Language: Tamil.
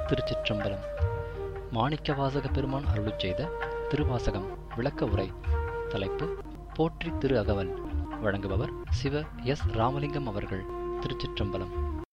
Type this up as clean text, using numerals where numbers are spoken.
திருச்சிற்றம்பலம். மாணிக்கவாசக பெருமான் அருளிச் செய்த திருவாசகம் விளக்க உரை. தலைப்பு போற்றி திரு அகவல். வழங்குபவர் சிவ எஸ் ராமலிங்கம் அவர்கள். திருச்சிற்றம்பலம்.